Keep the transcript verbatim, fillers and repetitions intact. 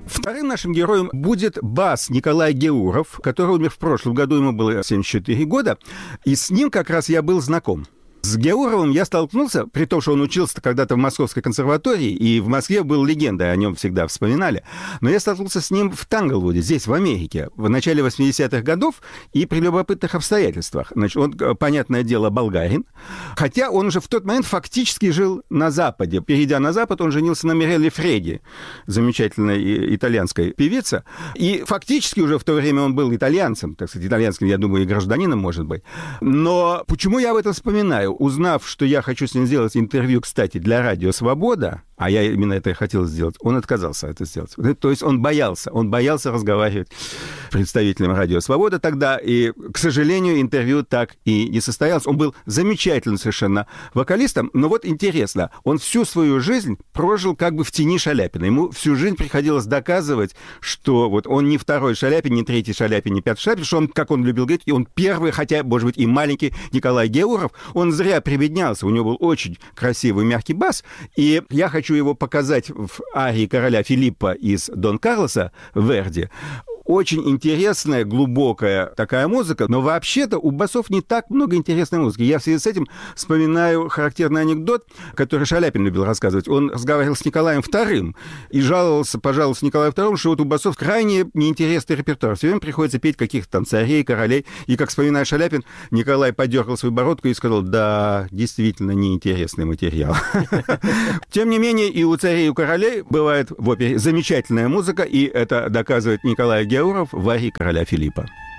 Вторым нашим героем будет бас Николай Геуров, который умер в прошлом году, ему было семьдесят четыре года, и с ним как раз я был знаком. С Геуровым я столкнулся, при том, что он учился когда-то в Московской консерватории, и в Москве был легендой, о нем всегда вспоминали. Но я столкнулся с ним в Танглвуде, здесь, в Америке, в начале восьмидесятых годов, и при любопытных обстоятельствах. Значит, он, понятное дело, болгарин, хотя он уже в тот момент фактически жил на Западе. Перейдя на Запад, он женился на Мирелле Фреди, замечательной итальянской певице, и фактически уже в то время он был итальянцем, так сказать, итальянским, я думаю, и гражданином, может быть. Но почему я об этом вспоминаю? Узнав, что я хочу с ним сделать интервью, кстати, для радио «Свобода», а я именно это и хотел сделать, он отказался это сделать. То есть он боялся, он боялся разговаривать с представителем радио «Свобода» тогда, и, к сожалению, интервью так и не состоялось. Он был замечательным совершенно вокалистом, но вот интересно, он всю свою жизнь прожил как бы в тени Шаляпина. Ему всю жизнь приходилось доказывать, что вот он не второй Шаляпин, не третий Шаляпин, не пятый Шаляпин, что он, как он любил говорить, и он первый, хотя, может быть, и маленький Николай Геуров, он зря прибеднялся, у него был очень красивый мягкий бас, и я хочу его показать в арии короля Филиппа из Дон Карлоса Верди. Очень интересная, глубокая такая музыка, но вообще-то у басов не так много интересной музыки. Я в связи с этим вспоминаю характерный анекдот, который Шаляпин любил рассказывать. Он разговаривал с Николаем вторым и жаловался, пожаловался Николаю второму, что вот у басов крайне неинтересный репертуар. Все время приходится петь каких-то там царей, королей. И, как вспоминает Шаляпин, Николай подергал свою бородку и сказал: да, действительно неинтересный материал. Тем не менее, и у царей, и у королей бывает в опере замечательная музыка, и это доказывает Николай Геуров в арии короля Филиппа.